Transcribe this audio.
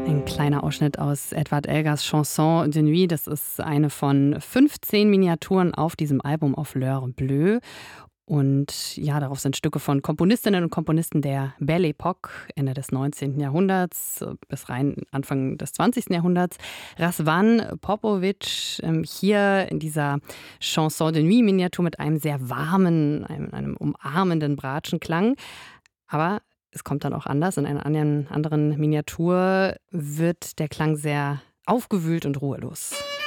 Ein kleiner Ausschnitt aus Edward Elgars Chanson de Nuit. Das ist eine von 15 Miniaturen auf diesem Album Auf l'heure bleue. Und ja, darauf sind Stücke von Komponistinnen und Komponisten der Belle Époque, Ende des 19. Jahrhunderts bis rein Anfang des 20. Jahrhunderts. Razvan Popovic hier in dieser Chanson de Nuit Miniatur mit einem sehr warmen, einem umarmenden Bratschenklang. Aber es kommt dann auch anders. In einer anderen Miniatur wird der Klang sehr aufgewühlt und ruhelos.